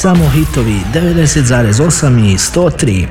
Samo hitovi 90,8 i 103.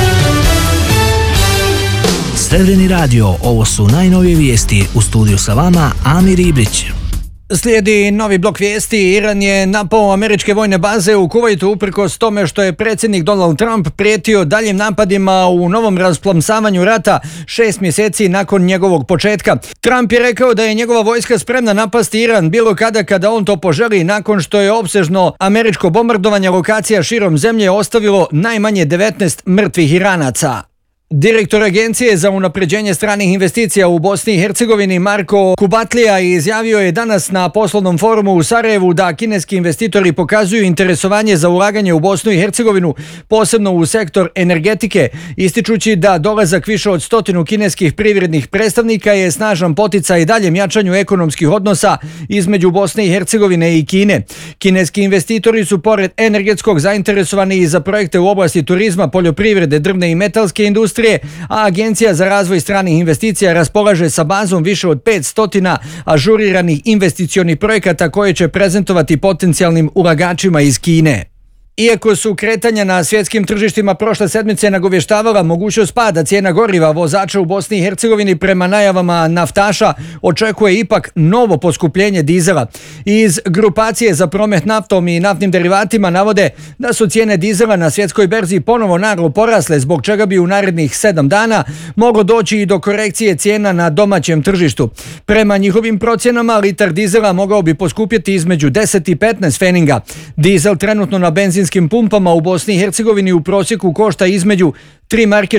Srebreni radio, ovo su najnovije vijesti. U studiju sa vama Amir Ibrić. Slijedi novi blok vijesti. Iran je napao američke vojne baze u Kuvajtu uprkos tome što je predsjednik Donald Trump prijetio daljim napadima u novom rasplamsavanju rata 6 mjeseci nakon njegovog početka. Trump je rekao da je njegova vojska spremna napasti Iran bilo kada on to poželi, nakon što je opsežno američko bombardovanje lokacija širom zemlje ostavilo najmanje 19 mrtvih Iranaca. Direktor Agencije za unapređenje stranih investicija u Bosni i Hercegovini Marko Kubatlija izjavio je danas na poslovnom forumu u Sarajevu da kineski investitori pokazuju interesovanje za ulaganje u Bosnu i Hercegovinu, posebno u sektor energetike, ističući da dolazak više od 100 kineskih privrednih predstavnika je snažan poticaj i daljem jačanju ekonomskih odnosa između Bosne i Hercegovine i Kine. Kineski investitori su pored energetskog zainteresovani i za projekte u oblasti turizma, poljoprivrede, drvne i metalske industrije, a Agencija za razvoj stranih investicija raspolaže sa bazom više od 500 ažuriranih investicionih projekata koje će prezentovati potencijalnim ulagačima iz Kine. Iako su kretanja na svjetskim tržištima prošle sedmice nagovještavala mogućnost pada cijena goriva, vozača u Bosni i Hercegovini prema najavama naftaša očekuje ipak novo poskupljenje dizela. Iz grupacije za promet naftom i naftnim derivatima navode da su cijene dizela na svjetskoj berzi ponovo naglo porasle, zbog čega bi u narednih 7 dana moglo doći i do korekcije cijena na domaćem tržištu. Prema njihovim procjenama, litar dizela mogao bi poskupjeti između 10 i 15 feninga. Dizel trenutno na benzinskim pumpama u Bosni i Hercegovini u prosjeku košta između 3 marke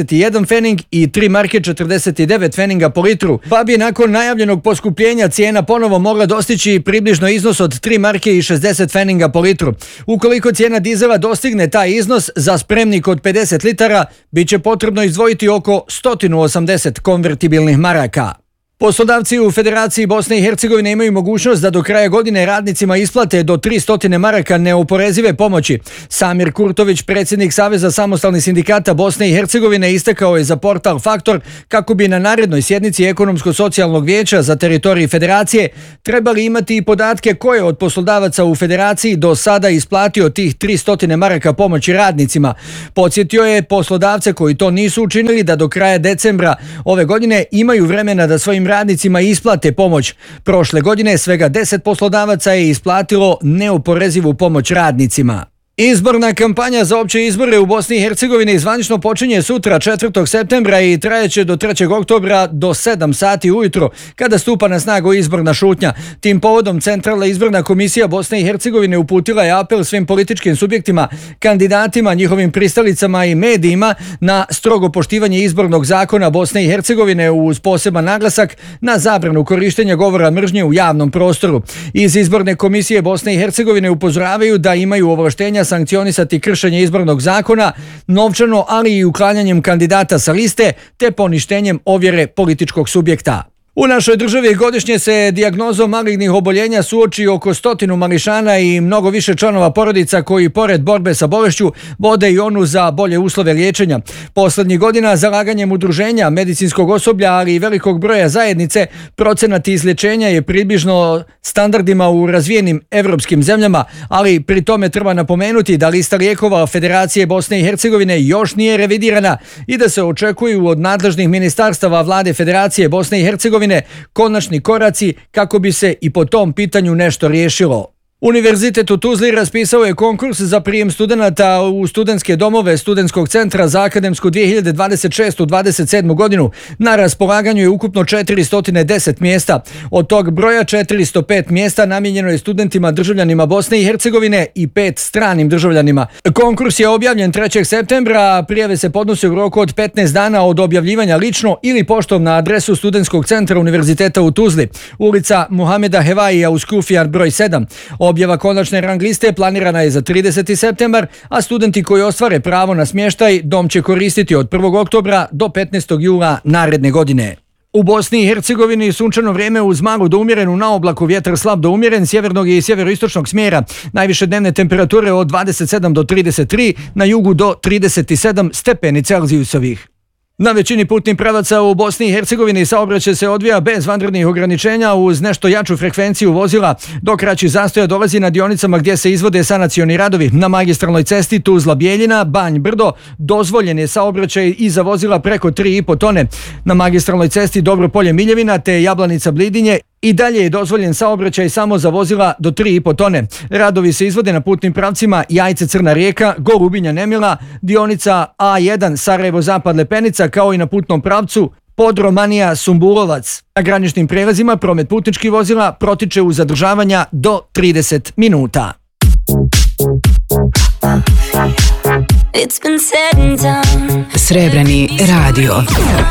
41 fening i 3 marke 49 feninga po litru, pa bi nakon najavljenog poskupljenja cijena ponovo mogla dostići približno iznos od 3 marke i 60 feninga po litru. Ukoliko cijena dizela dostigne taj iznos, za spremnik od 50 litara bit će potrebno izdvojiti oko 180 konvertibilnih maraka. Poslodavci u Federaciji Bosne i Hercegovine imaju mogućnost da do kraja godine radnicima isplate do 300 maraka neoporezive pomoći. Samir Kurtović, predsjednik Saveza samostalnih sindikata Bosne i Hercegovine, istakao je za portal Faktor kako bi na narednoj sjednici Ekonomsko-socijalnog vijeća za teritorij Federacije trebali imati i podatke koje od poslodavaca u Federaciji do sada isplatio tih 300 maraka pomoći radnicima. Podsjetio je poslodavce koji to nisu učinili da do kraja decembra ove godine imaju vremena da svojim radnicima isplate pomoć. Prošle godine svega 10 poslodavaca je isplatilo neoporezivu pomoć radnicima. Izborna kampanja za opće izbore u Bosni i Hercegovini zvanično počinje sutra 4. septembra i trajeće do 3. oktobra do 7 sati ujutro, kada stupa na snagu izborna šutnja. Tim povodom Centralna izborna komisija Bosne i Hercegovine uputila je apel svim političkim subjektima, kandidatima, njihovim pristalicama i medijima na strogo poštivanje izbornog zakona Bosne i Hercegovine uz poseban naglasak na zabranu korištenja govora mržnje u javnom prostoru. Iz izborne komisije Bosne i Hercegovine upozoravaju da imaju ovlaštenja sankcionisati kršenje izbornog zakona novčano, ali i uklanjanjem kandidata sa liste te poništenjem ovjere političkog subjekta. U našoj državi godišnje se dijagnozom malignih oboljenja suoči oko 100 mališana i mnogo više članova porodica koji pored borbe sa bolešću vode i onu za bolje uslove liječenja. Poslednjih godina zalaganjem udruženja, medicinskog osoblja, ali i velikog broja zajednice, procenat izlječenja je približno standardima u razvijenim evropskim zemljama, ali pri tome treba napomenuti da lista lijekova Federacije Bosne i Hercegovine još nije revidirana i da se očekuju od nadležnih ministarstava vlade Federacije Bosne i Hercegovine konačni koraci kako bi se i po tom pitanju nešto riješilo. Univerzitet u Tuzli raspisao je konkurs za prijem studenata u studentske domove Studentskog centra za akademsku 2026-27 godinu. Na raspolaganju je ukupno 410 mjesta. Od tog broja 405 mjesta namijenjeno je studentima državljanima Bosne i Hercegovine i 5 stranim državljanima. Konkurs je objavljen 3. septembra, a prijave se podnose u roku od 15 dana od objavljivanja lično ili poštom na adresu Studentskog centra Univerziteta u Tuzli, ulica Muhameda Hevaija uz Kufijar broj 7. Objava konačne rang liste planirana je za 30. septembar, a studenti koji ostvare pravo na smještaj dom će koristiti od 1. oktobra do 15. jula naredne godine. U Bosni i Hercegovini sunčano vrijeme uz malu do umjerenu na oblaku, vjetar slab do umjeren sjevernog i sjeveroistočnog smjera. Najviše dnevne temperature od 27 do 33, na jugu do 37 stepeni Celzijusovih. Na većini putnih pravaca u Bosni i Hercegovini saobraćaj se odvija bez vanrednih ograničenja uz nešto jaču frekvenciju vozila, dok kraći zastoja dolazi na dionicama gdje se izvode sanacioni radovi. Na magistralnoj cesti Tuzla-Bjeljina, Banj-Brdo dozvoljen je saobraćaj i za vozila preko 3,5 tone. Na magistralnoj cesti Dobro-Polje-Miljevina te Jablanica-Blidinje i dalje je dozvoljen saobraćaj samo za vozila do 3,5 tone. Radovi se izvode na putnim pravcima Jajce-Crna Rijeka, Gorubinja-Nemila, dionica A1 Sarajevo-Zapad-Lepenica, kao i na putnom pravcu Podromanija-Sumburovac. Na graničnim prelazima promet putničkih vozila protiče uz zadržavanja do 30 minuta. Srebreni radio.